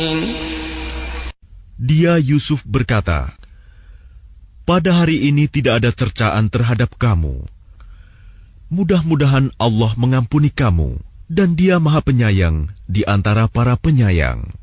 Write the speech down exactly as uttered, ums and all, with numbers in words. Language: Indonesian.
Dia Yusuf berkata, "Pada hari ini tidak ada cercaan terhadap kamu. Mudah-mudahan Allah mengampuni kamu, dan Dia Maha Penyayang di antara para penyayang."